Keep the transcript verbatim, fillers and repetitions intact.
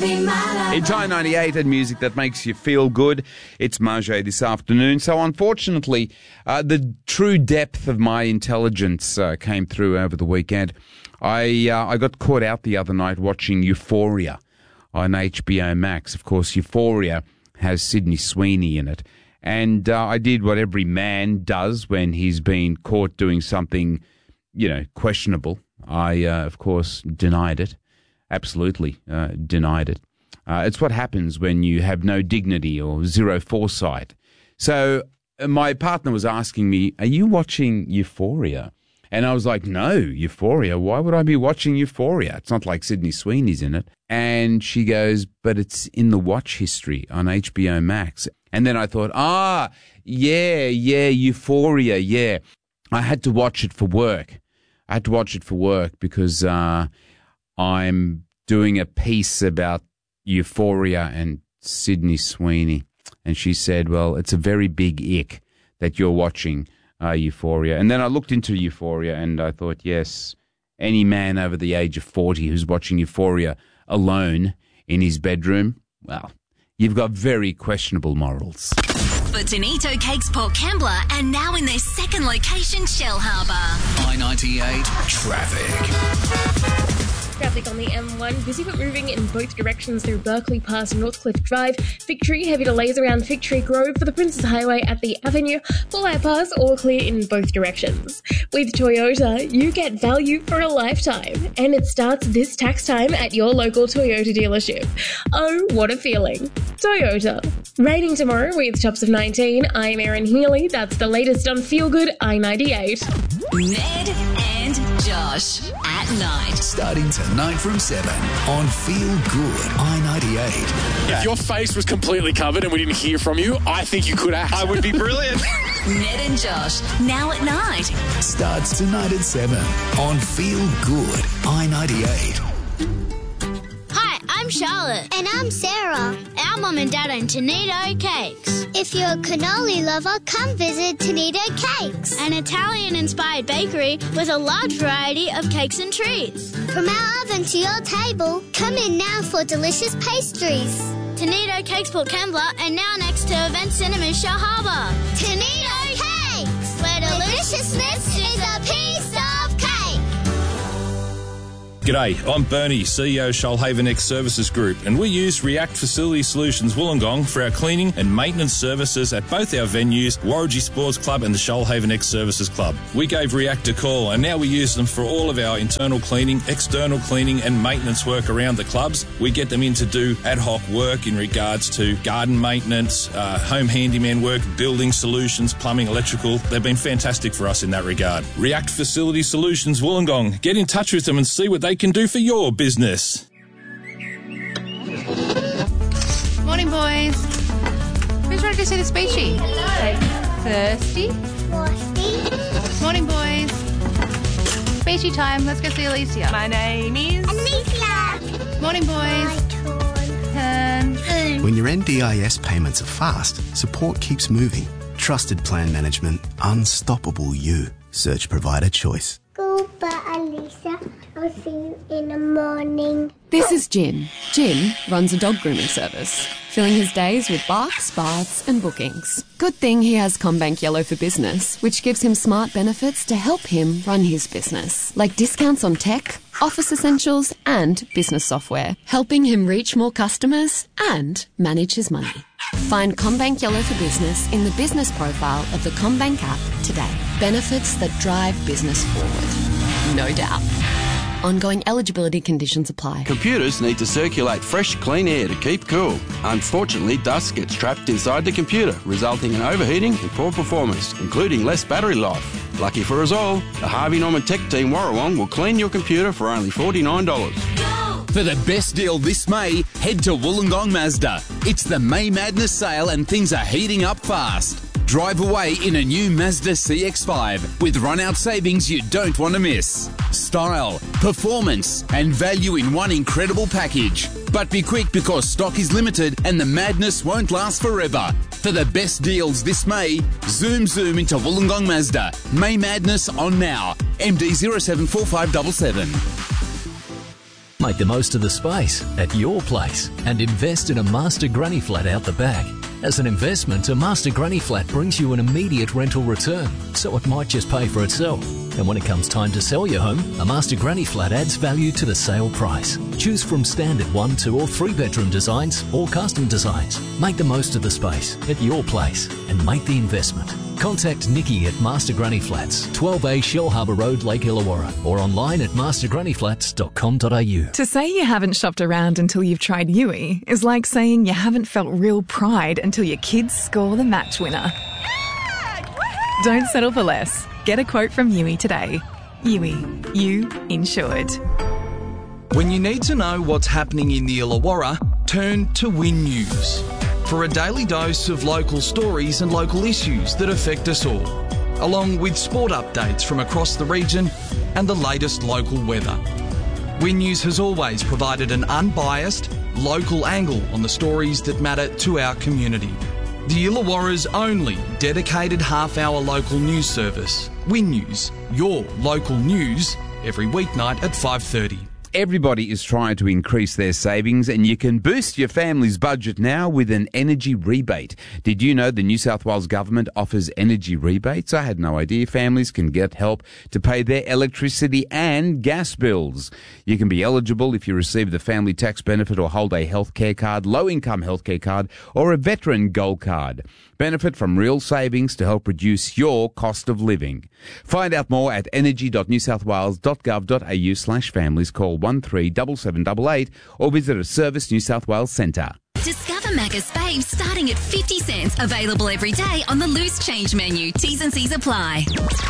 It's I ninety-eight and music that makes you feel good. It's Marjay this afternoon. So unfortunately, uh, the true depth of my intelligence uh, came through over the weekend. I uh, I got caught out the other night watching Euphoria on H B O Max. Of course, Euphoria has Sydney Sweeney in it. And uh, I did what every man does when he's been caught doing something, you know, questionable. I, uh, of course, denied it. Absolutely uh, denied it. Uh, it's what happens when you have no dignity or zero foresight. So uh, my partner was asking me, are you watching Euphoria? And I was like, no, Euphoria? Why would I be watching Euphoria? It's not like Sydney Sweeney's in it. And she goes, but it's in the watch history on H B O Max. And then I thought, ah, yeah, yeah, Euphoria, yeah. I had to watch it for work. I had to watch it for work because uh, I'm doing a piece about Euphoria and Sydney Sweeney. And she said, well, it's a very big ick that you're watching uh, Euphoria. And then I looked into Euphoria and I thought, yes, any man over the age of forty who's watching Euphoria alone in his bedroom, well, you've got very questionable morals. For Tonito Cakes Port Kembla and now in their second location, Shellharbour. I ninety-eight traffic. Traffic on the M one, busy but moving in both directions through Berkeley Pass and Northcliffe Drive. Victory, heavy delays around Victory Grove for the Princes Highway at the Avenue. Full-Air Pass, all clear in both directions. With Toyota, you get value for a lifetime. And it starts this tax time at your local Toyota dealership. Oh, what a feeling. Toyota. Raining tomorrow with tops of nineteen. I'm Erin Healy. That's the latest on Feel Good I ninety-eight. Ned and Josh at night. Starting tonight from seven on Feel Good I ninety-eight. If your face was completely covered and we didn't hear from you, I think you could act. I would be brilliant. Ned and Josh, now at night. Starts tonight at seven on Feel Good I ninety-eight. I'm Charlotte. And I'm Sarah. Our mum and dad own Tonito Cakes. If you're a cannoli lover, come visit Tonito Cakes, an Italian-inspired bakery with a large variety of cakes and treats. From our oven to your table, come in now for delicious pastries. Tonito Cakes Port Kembla and now next to Event Cinemas Shellharbour. Tonito Cakes, where deliciousness is a piece of cake. G'day, I'm Bernie, C E O Shoalhaven X Services Group, and we use React Facility Solutions Wollongong for our cleaning and maintenance services at both our venues, Warragee Sports Club and the Shoalhaven X Services Club. We gave React a call and now we use them for all of our internal cleaning, external cleaning and maintenance work around the clubs. We get them in to do ad hoc work in regards to garden maintenance, uh, home handyman work, building solutions, plumbing, electrical. They've been fantastic for us in that regard. React Facility Solutions Wollongong. Get in touch with them and see what they can do for your business. Morning, boys. Who's ready to see the speechy? Hello. Thirsty? Thirsty. Morning, boys. Speechy time. Let's go see Alicia. My name is... Alicia. Morning, boys. Turn. Turn. When your N D I S payments are fast, support keeps moving. Trusted plan management. Unstoppable you. Search provider choice. Goodbye, Alicia. I'll see you in the morning. This is Jim. Jim runs a dog grooming service, filling his days with barks, baths and bookings. Good thing he has CommBank Yellow for Business, which gives him smart benefits to help him run his business, like discounts on tech, office essentials and business software, helping him reach more customers and manage his money. Find CommBank Yellow for Business in the business profile of the CommBank app today. Benefits that drive business forward. No doubt. Ongoing eligibility conditions apply. Computers need to circulate fresh, clean air to keep cool. Unfortunately, dust gets trapped inside the computer, resulting in overheating and poor performance, including less battery life. Lucky for us all, the Harvey Norman Tech Team Warrawong will clean your computer for only forty-nine dollars. For the best deal this May, head to Wollongong Mazda. It's the May Madness sale and things are heating up fast. Drive away in a new Mazda C X five with run-out savings you don't want to miss. Style, performance and value in one incredible package. But be quick because stock is limited and the madness won't last forever. For the best deals this May, zoom zoom into Wollongong Mazda. May Madness on now. M D zero seven four five seven seven. Make the most of the space at your place and invest in a master granny flat out the back. As an investment, a master granny flat brings you an immediate rental return, so it might just pay for itself. And when it comes time to sell your home, a master granny flat adds value to the sale price. Choose from standard one, two or three bedroom designs or custom designs. Make the most of the space at your place and make the investment. Contact Nikki at Master Granny Flats, twelve A Shell Harbour Road, Lake Illawarra, or online at master granny flats dot com dot a u. To say you haven't shopped around until you've tried Yui is like saying you haven't felt real pride until your kids score the match winner. Don't settle for less. Get a quote from Yui today. Yui, you insured. When you need to know what's happening in the Illawarra, turn to Win News for a daily dose of local stories and local issues that affect us all, along with sport updates from across the region and the latest local weather. Win News has always provided an unbiased, local angle on the stories that matter to our community. The Illawarra's only dedicated half-hour local news service. Win News, your local news, every weeknight at five thirty. Everybody is trying to increase their savings, and you can boost your family's budget now with an energy rebate. Did you know the New South Wales government offers energy rebates? I had no idea. Families can get help to pay their electricity and gas bills. You can be eligible if you receive the family tax benefit or hold a healthcare card, low-income healthcare card, or a veteran gold card. Benefit from real savings to help reduce your cost of living. Find out more at energy dot new south wales dot gov dot a u slash families. Call one three seven seven eight eight or visit a Service New South Wales centre. Discover Macca's Babes starting at fifty cents. Available every day on the loose change menu. T's and C's apply.